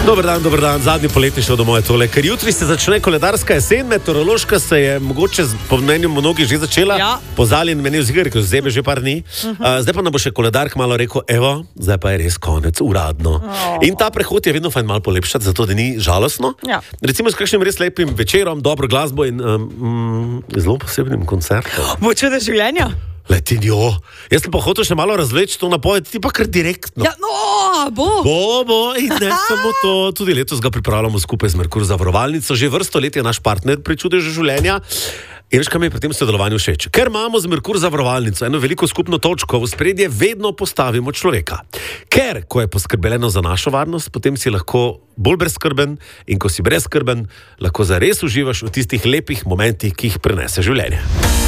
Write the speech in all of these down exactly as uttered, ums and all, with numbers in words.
Dober dan, dober dan, zadnji poletni šel domov je tole, ker jutri se začne koledarska jesen, meteorološka se je mogoče po mnenju mnogih že začela, ja. Pozaljen meni vzigr, ker zebe že par dni, uh-huh. uh, zdaj pa nam bo še koledark malo rekel, evo, zdaj pa je res konec, uradno. Oh. In ta prehod je vedno fajn malo polepšati, zato da ni žalostno. Ja. Recimo s kakšnim res lepim večerom, dobro glasbo in um, zelo posebnim koncertom. Bo čudo življenja? Letin, jo. Jaz sem pa hotel še malo razveč to napoved, ti pa kar direktno. Ja, no, bo. Bo, bo, in ne samo to, tudi letos ga pripravljamo skupaj z Merkur zavarovalnico, že vrsto let je naš partner pri čudežu življenja. In veš, kaj mi je pri tem sodelovanju všeč? Ker imamo z Merkur zavarovalnico eno veliko skupno točko, v spredje vedno postavimo človeka. Ker, ko je poskrbljeno za našo varnost, potem si lahko bolj brezskrben in ko si brezskrben, lahko zares uživaš v tistih lepih momentih, ki jih prenese življenje.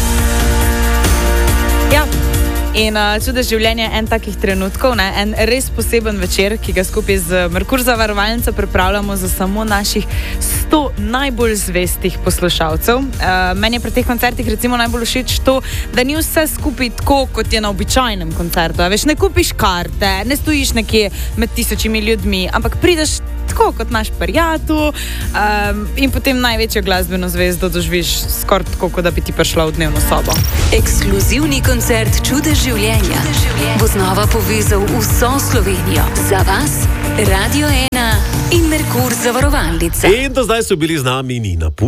Ja, in uh, čudež življenja je en takih trenutkov, ne? En res poseben večer, ki ga skupaj z Merkur zavarovalnico pripravljamo za samo naših sto najbolj zvestih poslušalcev. Uh, meni je pri teh koncertih recimo najbolj všeč to, da ni vse skupaj tako, kot je na običajnem koncertu. Veš, ne kupiš karte, ne stojiš nekje med tisočimi ljudmi, ampak prideš tako kot naš prijatelj um, in potem največjo glasbeno zvezdo doživiš skoraj tako, kot da bi ti prišla v dnevno sobo. Ekskluzivni koncert Čudež življenja bo znova povezal vso Slovenijo. Za vas Radio ena in Merkur zavarovalnica. In do zdaj so bili z nami Nina Pu.